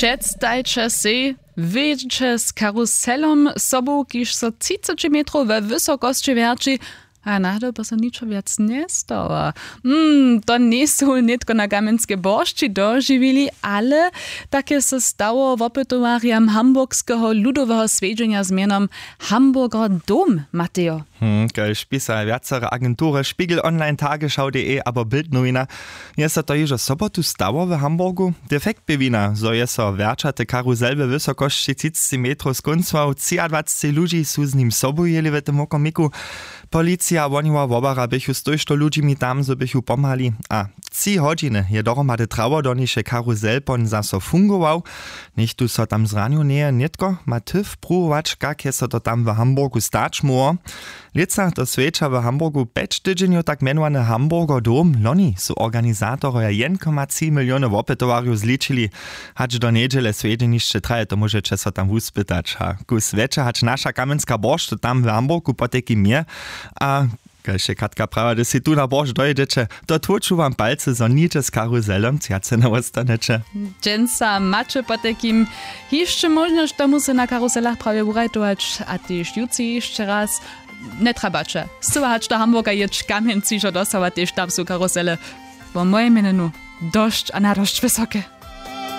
Předstajcie si, wyjdźcie z karuselom sobą, kiż so 30 metrów we wysokości wierci, a nade by so niczo wiac nie stało. To nie są nitko na Kamenskie Boršči doživili, ale takie se stało wopytowariam hamburgskiego ludowego svedźenia z mianom Hamburger Dom, Mateo. Kaž pisa viacere agentury Spiegel Online, Tagesschau.de, aber Bildnowina. Jest to już sobotu stało w Hamburgu. Defekt bewina, so jest so werczate karuzel we wysokości 30 metrów skońcował. 23 ludzi su z nim sobą jeli w tym okomiku. Policja woniła wobara bychu stojšto ludźmi tam, so bychu pomhali. A 3 godziny je dohromady trało, do niže karuzel pon zaso fungował. Nicht tu so tam zraniu nie nitko, ma tyw pruwować, kak je so to tam w Hamburgu stać móło. Lica do sveča w Hamburgu 5 tydzień tak menowany Hamburger Dom. Loni su organizatory 1,3 miliony wopytowariów zliczyli. Hacz do niedziele svedźenišće traje, to możecie so tam uspytać. A ku sveča hacz nasza Kamenska Boršč tam w Hamburgu poteki mir. A kaž Katka prawa, da si tu na Boršč dojedeče, to tłuču wam palce, so niče z karuzelem cjace ne ostaneče. Džensa mače potekim, jeszcze možność tomu se na karuselach prawie urajtować, a tyž juci jeszcze raz nie trabacze. Słuchać do Hamburga jedź Kamenci, że dostawa też tam są karusele. Bo moje mieniu dość, a na dość wysokie.